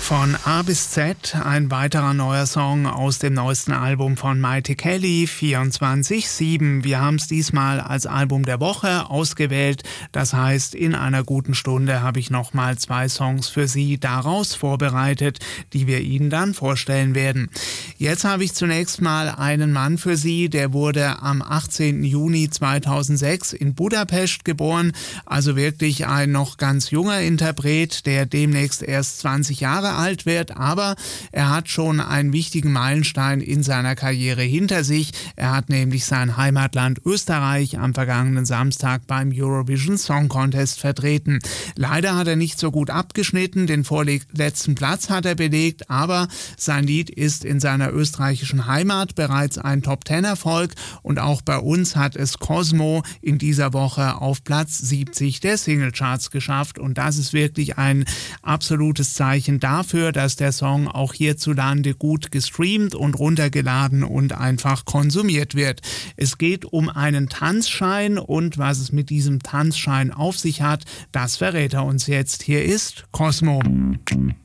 Von A bis Z ein weiterer neuer Song aus dem neuesten Album von Mighty Kelly, 24/7. Wir haben es diesmal als Album der Woche ausgewählt. Das heißt, in einer guten Stunde habe ich nochmal 2 Songs für Sie daraus vorbereitet, die wir Ihnen dann vorstellen werden. Jetzt habe ich zunächst mal einen Mann für Sie, der wurde am 18. Juni 2006 in Budapest geboren. Also wirklich ein noch ganz junger Interpret, der demnächst erst 20 Jahre alt wird, aber er hat schon einen wichtigen Meilenstein in seiner Karriere hinter sich. Er hat nämlich sein Heimatland Österreich am vergangenen Samstag beim Eurovision Song Contest vertreten. Leider hat er nicht so gut abgeschnitten, den vorletzten Platz hat er belegt, aber sein Lied ist in seiner österreichischen Heimat bereits ein Top-10-Erfolg und auch bei uns hat es Cosmo in dieser Woche auf Platz 70 der Singlecharts geschafft und das ist wirklich ein absolutes Zeichen dafür, dass der Song auch hierzulande gut gestreamt und runtergeladen und einfach konsumiert wird. Es geht um einen Tanzschein und was es mit diesem Tanzschein auf sich hat, das verrät er uns jetzt. Hier ist Cosmo.